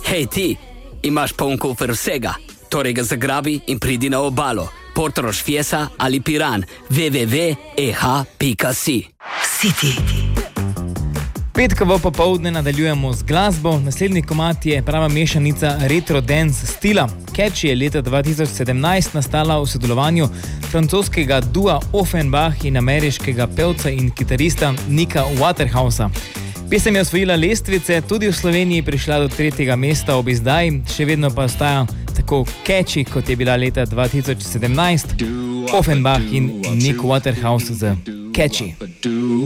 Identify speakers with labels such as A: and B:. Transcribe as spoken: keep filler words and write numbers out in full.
A: Hej ti, imaš poln kufer vsega, torej ga zagrabi in pridi na obalo. Portorož, Fiesa ali Piran, w w w pika e h pika si. City.
B: Petkovo popoldne nadaljujemo z glasbo. Naslednji komad je prava mešanica retro dance stila. Catchy je leta dva tisoč sedemnajst nastala v sodelovanju francoskega dua Offenbach in ameriškega pevca in kitarista Nicka Waterhousa. Pesem je osvojila lestvice, tudi v Sloveniji prišla do tretjega mesta ob izdaji, še vedno pa ostaja tako catchy, kot je bila leta dva tisoč sedemnajst. Offenbach in Nick Waterhouse z Catchy.